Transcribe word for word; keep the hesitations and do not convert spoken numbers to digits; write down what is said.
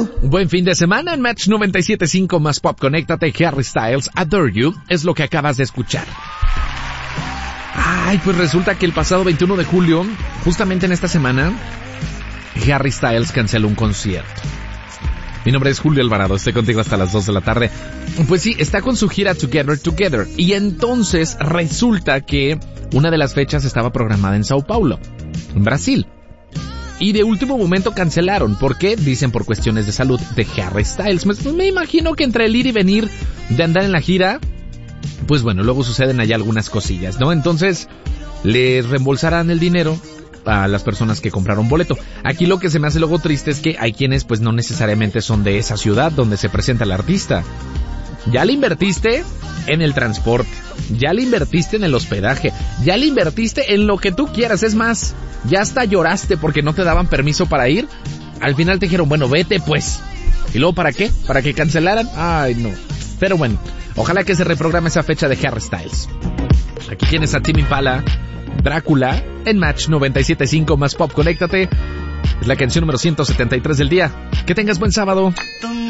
you. Buen fin de semana en Match noventa y siete punto cinco más Pop. Conéctate. Harry Styles, Adore You, es lo que acabas de escuchar. Ay, pues resulta que el pasado veintiuno de julio, justamente en esta semana, Harry Styles canceló un concierto. Mi nombre es Julio Alvarado, estoy contigo hasta las dos de la tarde. Pues sí, está con su gira Together Together. Y entonces resulta que una de las fechas estaba programada en Sao Paulo, en Brasil. Y de último momento cancelaron. ¿Por qué? Dicen por cuestiones de salud de Harry Styles. Me, me imagino que entre el ir y venir de andar en la gira, pues bueno, luego suceden allá algunas cosillas, ¿no? Entonces, les reembolsarán el dinero a las personas que compraron boleto. Aquí lo que se me hace luego triste es que hay quienes pues no necesariamente son de esa ciudad donde se presenta el artista. Ya le invertiste en el transporte, ya le invertiste en el hospedaje, ya le invertiste en lo que tú quieras. Es más, ya hasta lloraste porque no te daban permiso para ir. Al final te dijeron, bueno, vete pues. ¿Y luego para qué? ¿Para que cancelaran? Ay, no. Pero bueno, ojalá que se reprograme esa fecha de Harry Styles. Aquí tienes a Tame Impala, Drácula, en Match noventa y siete punto cinco más Pop. Conéctate. Es la canción número ciento setenta y tres del día. Que tengas buen sábado.